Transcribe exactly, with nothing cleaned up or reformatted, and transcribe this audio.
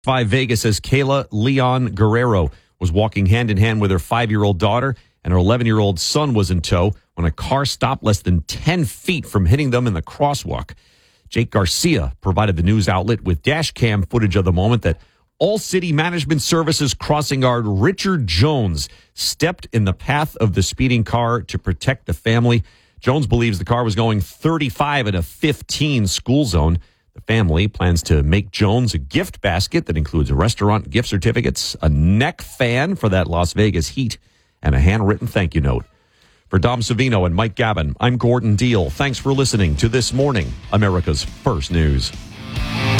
Five Vegas says Kayla Leon Guerrero was walking hand in hand with her five-year-old daughter, and her eleven-year-old son was in tow when a car stopped less than ten feet from hitting them in the crosswalk. Jake Garcia provided the news outlet with dash cam footage of the moment that All City Management Services crossing guard Richard Jones stepped in the path of the speeding car to protect the family. Jones believes the car was going thirty-five in a fifteen school zone. The family plans to make Jones a gift basket that includes a restaurant gift certificates, a neck fan for that Las Vegas heat, and a handwritten thank you note. For Dom Savino and Mike Gavin, I'm Gordon Deal. Thanks for listening to This Morning, America's First News.